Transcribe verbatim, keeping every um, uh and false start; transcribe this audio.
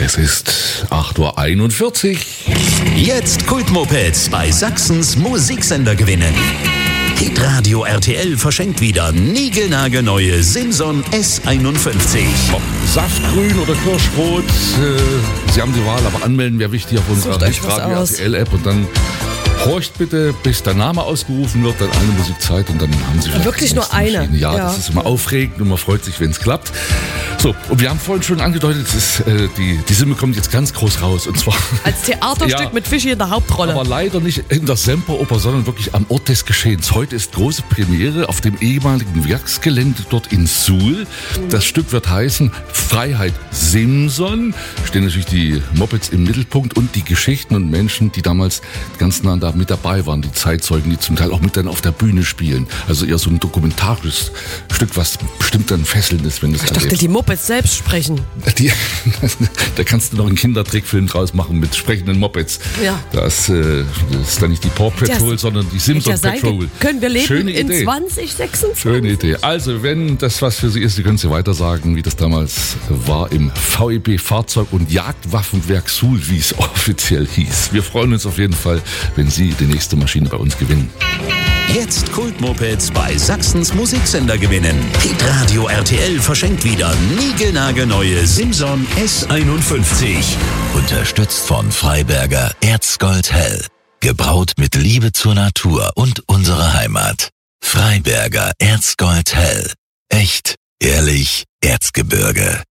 Es ist acht Uhr einundvierzig. Jetzt Kultmopeds bei Sachsens Musiksender gewinnen. Hitradio R T L verschenkt wieder niegelnagelneue Simson S einundfünfzig. Ob Saftgrün oder Kirschrot, äh, Sie haben die Wahl, aber anmelden wäre wichtig auf unserer Hitradio R T L-App und dann horcht bitte, bis der Name ausgerufen wird, dann eine Musikzeit und dann haben Sie vielleicht wirklich nur eine. Ja, ja, das ist immer aufregend und man freut sich, wenn es klappt. So, und wir haben vorhin schon angedeutet, es ist, äh, die, die Simme kommt jetzt ganz groß raus und zwar als Theaterstück ja, mit Fischi in der Hauptrolle. Aber leider nicht in der Semperoper, sondern wirklich am Ort des Geschehens. Heute ist große Premiere auf dem ehemaligen Werksgelände dort in Suhl. Mhm. Das Stück wird heißen Freiheit Simson. Stehen natürlich die Mopeds im Mittelpunkt und die Geschichten und Menschen, die damals ganz nah da mit dabei waren, die Zeitzeugen, die zum Teil auch mit dann auf der Bühne spielen. Also eher so ein dokumentarisches Stück, was bestimmt dann fesselnd ist, wenn es Ich dachte, erlebt. Die Mopeds selbst sprechen. Die, da kannst du noch einen Kindertrickfilm draus machen mit sprechenden Mopeds. Ja. Das, äh, das ist dann nicht die Paw Patrol, das, sondern die Simson Patrol. Können wir leben Schöne in Idee. zwanzig sechsundzwanzig? Schöne Idee. Also, wenn das was für Sie ist, Sie können Sie weiter sagen, wie das damals war im V E B Fahrzeug- und Jagdwaffenwerk Suhl, wie es offiziell hieß. Wir freuen uns auf jeden Fall, wenn Sie die nächste Maschine bei uns gewinnen. Jetzt Kultmopeds bei Sachsens Musiksender gewinnen. Hitradio R T L verschenkt wieder niegelnagelneue Simson S einundfünfzig. Unterstützt von Freiberger Erzgold Hell. Gebraut mit Liebe zur Natur und unserer Heimat. Freiberger Erzgold Hell. Echt, ehrlich, Erzgebirge.